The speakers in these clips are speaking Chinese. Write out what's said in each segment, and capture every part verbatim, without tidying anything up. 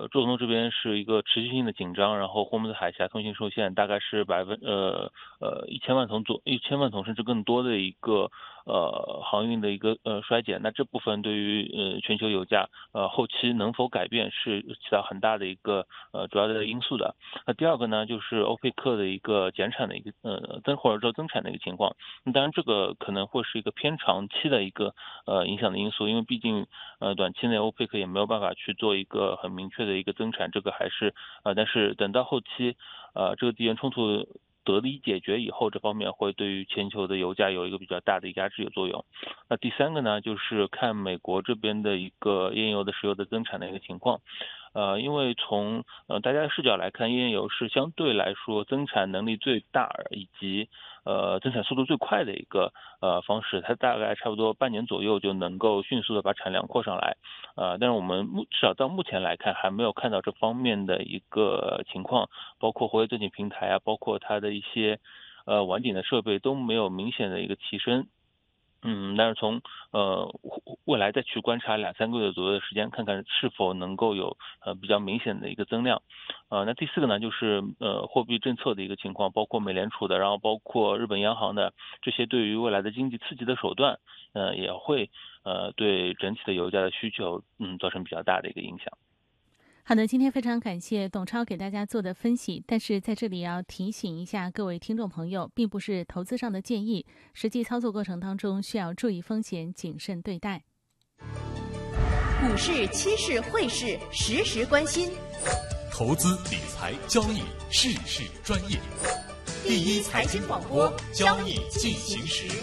呃，中东这边是一个持续性的紧张，然后霍姆兹海峡通行受限，大概是百分呃呃一千万桶左一千万桶甚至更多的一个呃航运的一个呃衰减。那这部分对于呃全球油价呃后期能否改变是起到很大的一个呃主要的因素的。那第二个呢，就是欧佩克的一个减产的一个呃增或者说增产的一个情况。那当然这个可能会是一个偏长期的一个呃影响的因素，因为毕竟呃短期内欧佩克也没有办法去做一个很明确的一个增产，这个还是呃但是等到后期呃这个地缘冲突得以解决以后，这方面会对于全球的油价有一个比较大的压制有作用。那第三个呢，就是看美国这边的一个页岩油的石油的增产的一个情况。呃，因为从呃大家的视角来看，页岩油是相对来说增产能力最大以及呃增产速度最快的一个呃方式，它大概差不多半年左右就能够迅速的把产量扩上来。呃，但是我们目至少到目前来看，还没有看到这方面的一个情况，包括活跃钻井平台啊，包括它的一些呃晚点的设备都没有明显的一个提升。嗯，但是从呃未来再去观察两三个月左右的时间，看看是否能够有呃比较明显的一个增量。呃，那第四个呢，就是呃货币政策的一个情况，包括美联储的，然后包括日本央行的这些对于未来的经济刺激的手段，呃也会呃对整体的油价的需求嗯造成比较大的一个影响。 好的，今天非常感谢董超给大家做的分析，但是在这里要提醒一下各位听众朋友，并不是投资上的建议，实际操作过程当中需要注意风险，谨慎对待。 股市、期市、汇市，时时关心。 投资理财交易，事事专业。第一财经广播，交易进行时。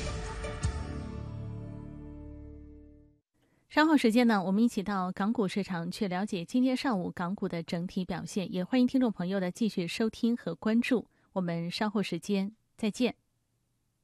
稍后时间呢，我们一起到港股市场去了解今天上午港股的整体表现，也欢迎听众朋友的继续收听和关注。我们稍后时间再见。